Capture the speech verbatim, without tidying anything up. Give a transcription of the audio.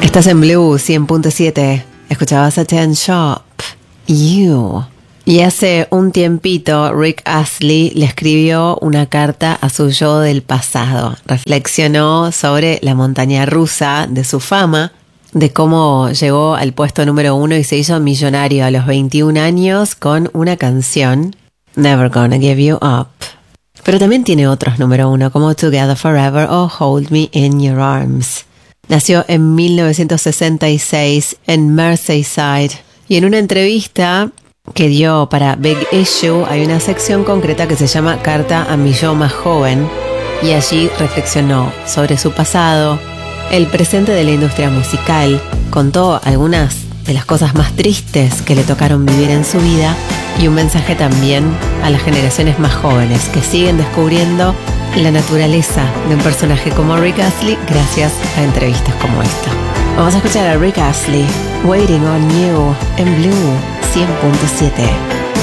Estás en Blue cien punto siete. Escuchabas a Ten Shop. You. Y hace un tiempito Rick Astley le escribió una carta a su yo del pasado. Reflexionó sobre la montaña rusa de su fama, de cómo llegó al puesto número uno y se hizo millonario a los veintiún años con una canción, Never Gonna Give You Up. Pero también tiene otros número uno como Together Forever o Hold Me in Your Arms. Nació en mil novecientos sesenta y seis en Merseyside y en una entrevista que dio para Big Issue hay una sección concreta que se llama Carta a mi yo más joven, y allí reflexionó sobre su pasado, el presente de la industria musical, contó algunas de las cosas más tristes que le tocaron vivir en su vida y un mensaje también a las generaciones más jóvenes que siguen descubriendo la naturaleza de un personaje como Rick Astley gracias a entrevistas como esta. Vamos a escuchar a Rick Astley, Waiting on You, en Blue cien punto siete.